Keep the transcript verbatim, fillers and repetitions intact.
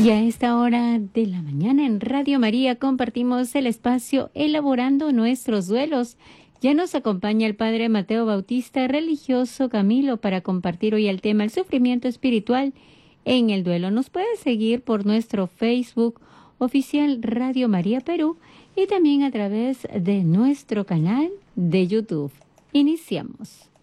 Y a esta hora de la mañana en Radio María compartimos el espacio Elaborando Nuestros Duelos. Ya nos acompaña el Padre Mateo Bautista, religioso Camilo, para compartir hoy el tema el sufrimiento espiritual en el duelo. Nos puede seguir por nuestro Facebook oficial Radio María Perú y también a través de nuestro canal de YouTube. Iniciamos.